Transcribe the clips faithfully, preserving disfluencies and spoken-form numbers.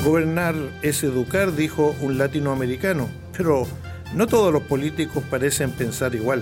Gobernar es educar, dijo un latinoamericano, pero no todos los políticos parecen pensar igual.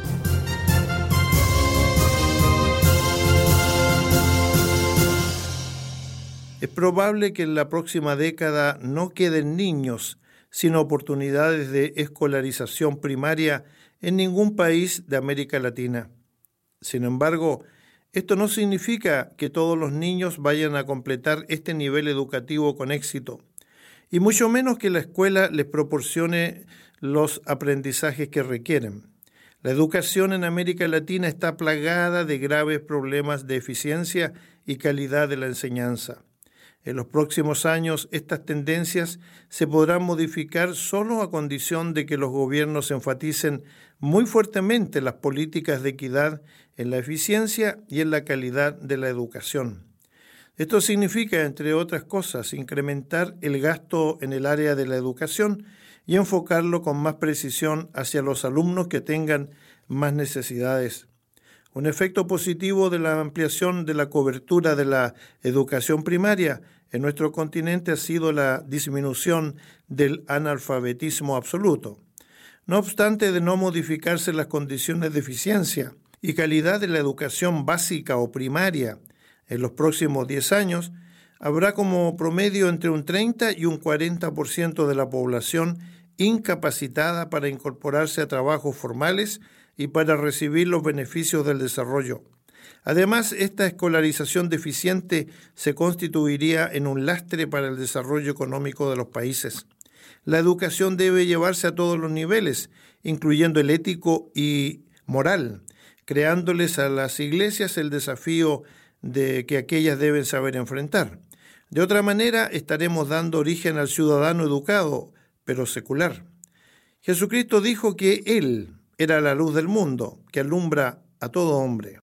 Es probable que en la próxima década no queden niños sin oportunidades de escolarización primaria en ningún país de América Latina. Sin embargo, esto no significa que todos los niños vayan a completar este nivel educativo con éxito, y mucho menos que la escuela les proporcione los aprendizajes que requieren. La educación en América Latina está plagada de graves problemas de eficiencia y calidad de la enseñanza. En los próximos años, estas tendencias se podrán modificar solo a condición de que los gobiernos enfaticen muy fuertemente las políticas de equidad en la eficiencia y en la calidad de la educación. Esto significa, entre otras cosas, incrementar el gasto en el área de la educación y enfocarlo con más precisión hacia los alumnos que tengan más necesidades. Un efecto positivo de la ampliación de la cobertura de la educación primaria en nuestro continente ha sido la disminución del analfabetismo absoluto. No obstante de no modificarse las condiciones de eficiencia y calidad de la educación básica o primaria en los próximos diez años, habrá como promedio entre un treinta y un cuarenta por ciento de la población incapacitada para incorporarse a trabajos formales y para recibir los beneficios del desarrollo. Además, esta escolarización deficiente se constituiría en un lastre para el desarrollo económico de los países. La educación debe llevarse a todos los niveles, incluyendo el ético y moral, creándoles a las iglesias el desafío de que aquellas deben saber enfrentar. De otra manera, estaremos dando origen al ciudadano educado, pero secular. Jesucristo dijo que Él era la luz del mundo, que alumbra a todo hombre.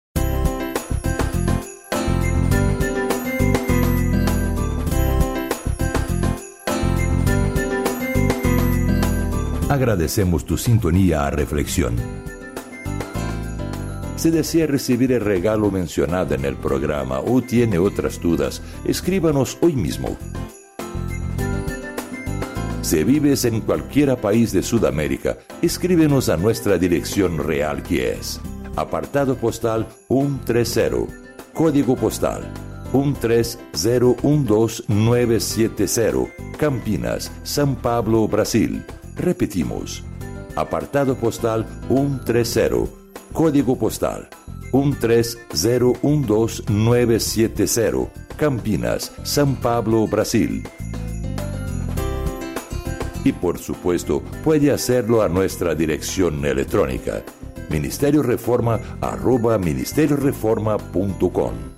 Agradecemos tu sintonía a Reflexión. Si desea recibir el regalo mencionado en el programa o tiene otras dudas, escríbanos hoy mismo. Si vives en cualquier país de Sudamérica, escríbenos a nuestra dirección real, que es apartado postal ciento treinta, código postal uno tres cero uno dos nueve siete cero, Campinas, São Paulo, Brasil. Repetimos, apartado postal ciento treinta, código postal uno tres cero uno dos nueve siete cero, Campinas, São Paulo, Brasil. Y por supuesto, puede hacerlo a nuestra dirección electrónica, ministerio reforma arroba ministerio reforma punto com.